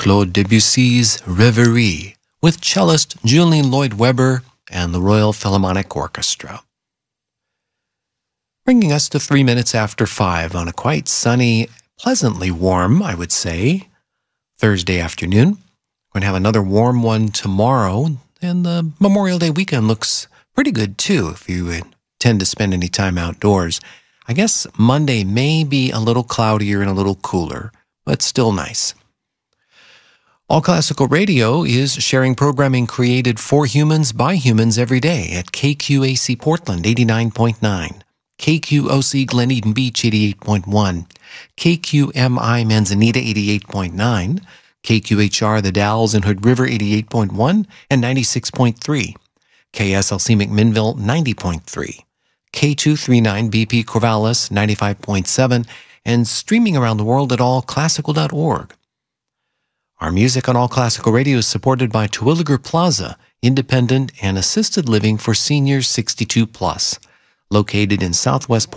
Claude Debussy's Reverie with cellist Julian Lloyd Webber and the Royal Philharmonic Orchestra. Bringing us to 3 minutes after 5 on a quite sunny, pleasantly warm, I would say, Thursday afternoon. We're going to have another warm one tomorrow, and the Memorial Day weekend looks pretty good too if you intend to spend any time outdoors. I guess Monday may be a little cloudier and a little cooler, but still nice. All Classical Radio is sharing programming created for humans by humans every day at KQAC Portland 89.9, KQOC Glen Eden Beach 88.1, KQMI Manzanita 88.9, KQHR The Dalles and Hood River 88.1 and 96.3, KSLC McMinnville 90.3, K239 BP Corvallis 95.7, and streaming around the world at allclassical.org. Our music on All Classical Radio is supported by Terwilliger Plaza, independent and assisted living for seniors 62+, located in Southwest